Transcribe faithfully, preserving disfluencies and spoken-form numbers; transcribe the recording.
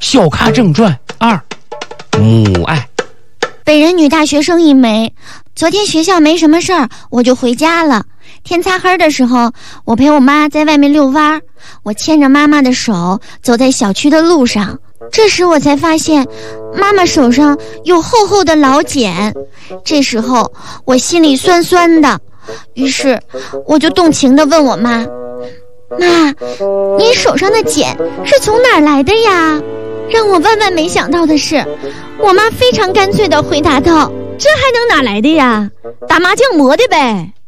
小咖正传二，母爱。 北人女大学生一枚。昨天学校没什么事儿，我就回家了。天擦黑的时候，我陪我妈在外面遛弯，我牵着妈妈的手走在小区的路上。这时我才发现妈妈手上有厚厚的老茧，这时候我心里酸酸的，于是我就动情地问我妈：妈，你手上的茧是从哪儿来的呀？让我万万没想到的是，我妈非常干脆地回答道： 这还能哪来的呀？打麻将磨的呗。